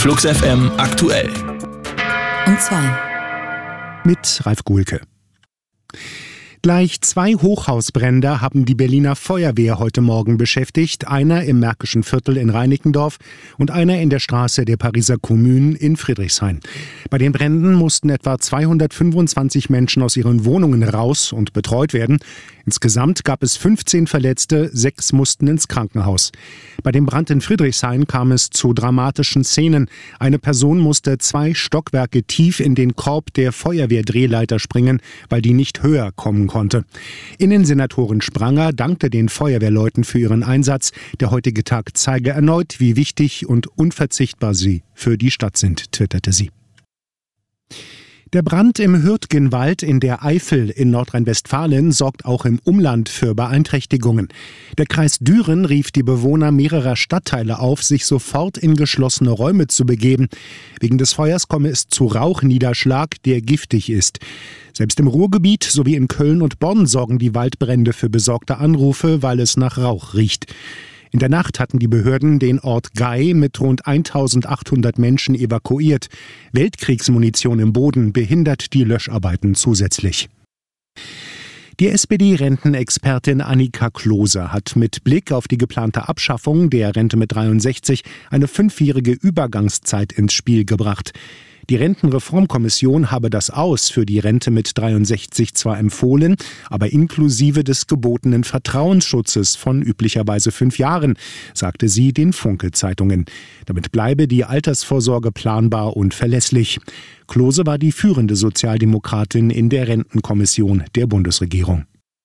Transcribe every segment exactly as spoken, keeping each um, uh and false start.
Flux F M aktuell. Um zwei. Mit Ralf Guhlke. Gleich zwei Hochhausbrände haben die Berliner Feuerwehr heute Morgen beschäftigt. Einer im Märkischen Viertel in Reinickendorf und einer in der Straße der Pariser Kommune in Friedrichshain. Bei den Bränden mussten etwa zweihundertfünfundzwanzig Menschen aus ihren Wohnungen raus und betreut werden. Insgesamt gab es fünfzehn Verletzte, sechs mussten ins Krankenhaus. Bei dem Brand in Friedrichshain kam es zu dramatischen Szenen. Eine Person musste zwei Stockwerke tief in den Korb der Feuerwehrdrehleiter springen, weil die nicht höher kommen konnte. Innensenatorin Spranger dankte den Feuerwehrleuten für ihren Einsatz. Der heutige Tag zeige erneut, wie wichtig und unverzichtbar sie für die Stadt sind, twitterte sie. Der Brand im Hürtgenwald in der Eifel in Nordrhein-Westfalen sorgt auch im Umland für Beeinträchtigungen. Der Kreis Düren rief die Bewohner mehrerer Stadtteile auf, sich sofort in geschlossene Räume zu begeben. Wegen des Feuers komme es zu Rauchniederschlag, der giftig ist. Selbst im Ruhrgebiet sowie in Köln und Bonn sorgen die Waldbrände für besorgte Anrufe, weil es nach Rauch riecht. In der Nacht hatten die Behörden den Ort Gay mit rund eintausendachthundert Menschen evakuiert. Weltkriegsmunition im Boden behindert die Löscharbeiten zusätzlich. Die S P D-Rentenexpertin Annika Klose hat mit Blick auf die geplante Abschaffung der Rente mit dreiundsechzig eine fünfjährige Übergangszeit ins Spiel gebracht. Die Rentenreformkommission habe das Aus für die Rente mit dreiundsechzig zwar empfohlen, aber inklusive des gebotenen Vertrauensschutzes von üblicherweise fünf Jahren, sagte sie den Funke-Zeitungen. Damit bleibe die Altersvorsorge planbar und verlässlich. Klose war die führende Sozialdemokratin in der Rentenkommission der Bundesregierung.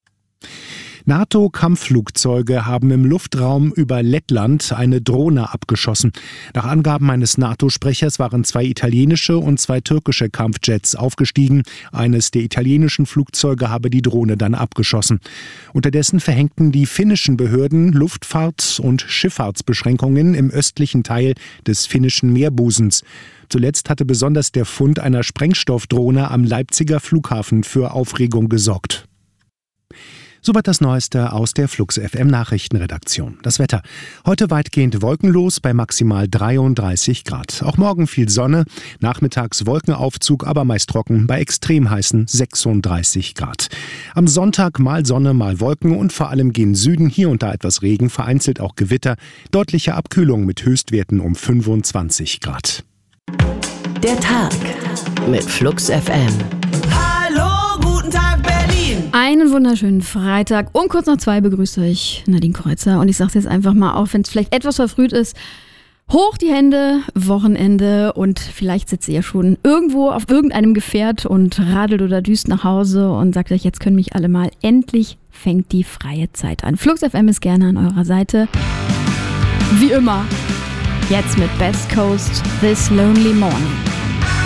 NATO-Kampfflugzeuge haben im Luftraum über Lettland eine Drohne abgeschossen. Nach Angaben eines NATO-Sprechers waren zwei italienische und zwei türkische Kampfjets aufgestiegen. Eines der italienischen Flugzeuge habe die Drohne dann abgeschossen. Unterdessen verhängten die finnischen Behörden Luftfahrt- und Schifffahrtsbeschränkungen im östlichen Teil des finnischen Meerbusens. Zuletzt hatte besonders der Fund einer Sprengstoffdrohne am Leipziger Flughafen für Aufregung gesorgt. Soweit das Neueste aus der Flux F M Nachrichtenredaktion. Das Wetter. Heute weitgehend wolkenlos bei maximal dreiunddreißig Grad. Auch morgen viel Sonne, nachmittags Wolkenaufzug, aber meist trocken bei extrem heißen sechsunddreißig Grad. Am Sonntag mal Sonne, mal Wolken und vor allem gen Süden hier und da etwas Regen, vereinzelt auch Gewitter. Deutliche Abkühlung mit Höchstwerten um fünfundzwanzig Grad. Der Tag mit Flux F M. Einen wunderschönen Freitag. Um kurz nach zwei begrüße ich Nadine Kreuzer. Und ich sage es jetzt einfach mal, auch wenn es vielleicht etwas verfrüht ist, hoch die Hände, Wochenende. Und vielleicht sitzt ihr ja schon irgendwo auf irgendeinem Gefährt und radelt oder düst nach Hause und sagt euch, jetzt können mich alle mal. Endlich fängt die freie Zeit an. Flux F M ist gerne an eurer Seite. Wie immer. Jetzt mit Best Coast, This Lonely Morning.